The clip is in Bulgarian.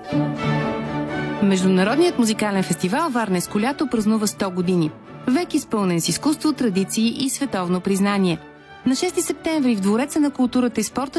Международният музикален фестивал Варненско лято празнува 100 години. Век изпълнен с изкуство, традиции и световно признание. На 6 септември в Двореца на културата и спорта